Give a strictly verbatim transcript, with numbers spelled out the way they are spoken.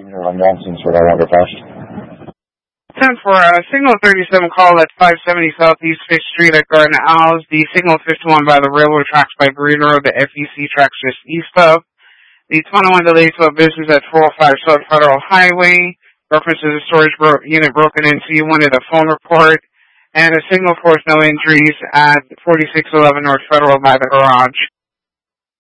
on Nelson's for I Wander Fast. ten for uh, signal thirty-seven call at five seventy Southeast fifth Street at Garden Owls. The signal fifty-one by the railroad tracks by Green Road, the F E C tracks just east of. The twenty-one delayed to a business at four oh five South Federal Highway. References a storage bro- unit broken into. You wanted a phone report. And a signal force, no injuries at forty-six eleven North Federal by the garage.